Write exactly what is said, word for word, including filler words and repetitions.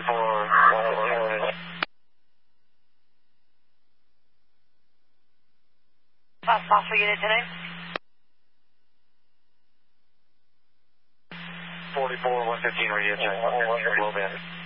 forty-four, Fast Foster Unit today. forty-four, one fifteen radio check. Low band.